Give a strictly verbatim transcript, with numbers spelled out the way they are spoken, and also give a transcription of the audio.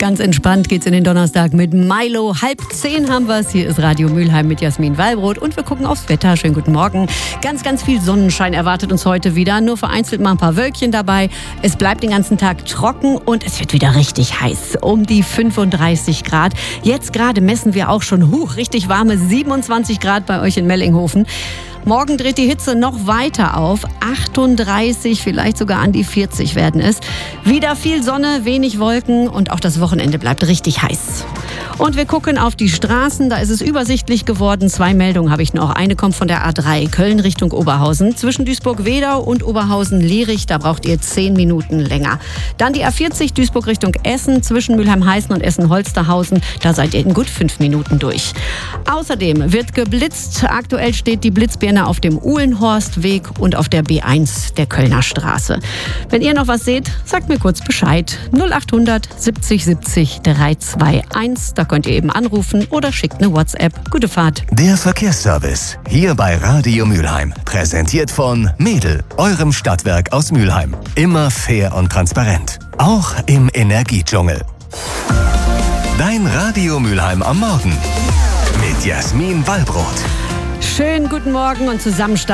Ganz entspannt geht's in den Donnerstag mit Milo. Halb zehn haben wir's. Hier ist Radio Mülheim mit Jasmin Wallbrot und wir gucken aufs Wetter. Schönen guten Morgen. Ganz, ganz viel Sonnenschein erwartet uns heute wieder. Nur vereinzelt mal ein paar Wölkchen dabei. Es bleibt den ganzen Tag trocken und es wird wieder richtig heiß. Um die fünfunddreißig Grad. Jetzt gerade messen wir auch schon huch, richtig warme siebenundzwanzig Grad bei euch in Mellinghofen. Morgen dreht die Hitze noch weiter auf. achtunddreißig, vielleicht sogar an die vierzig werden es. Wieder viel Sonne, wenig Wolken und auch das Wochenende bleibt richtig heiß. Und wir gucken auf die Straßen, da ist es übersichtlich geworden. Zwei Meldungen habe ich noch. Eine kommt von der A drei, Köln Richtung Oberhausen. Zwischen Duisburg-Wedau und Oberhausen-Lierich, da braucht ihr zehn Minuten länger. Dann die A vierzig, Duisburg Richtung Essen. Zwischen Mülheim-Heißen und Essen-Holsterhausen, da seid ihr in gut fünf Minuten durch. Außerdem wird geblitzt. Aktuell steht die Blitzbirne auf dem Uhlenhorstweg und auf der B eins der Kölner Straße. Wenn ihr noch was seht, sagt mir kurz Bescheid. null achthundert siebzig siebzig dreihunderteinundzwanzig. Da könnt ihr eben anrufen oder schickt eine WhatsApp. Gute Fahrt. Der Verkehrsservice, hier bei Radio Mülheim. Präsentiert von Mädel, eurem Stadtwerk aus Mülheim. Immer fair und transparent. Auch im Energiedschungel. Dein Radio Mülheim am Morgen. Mit Jasmin Wallbrot. Schönen guten Morgen und zusammen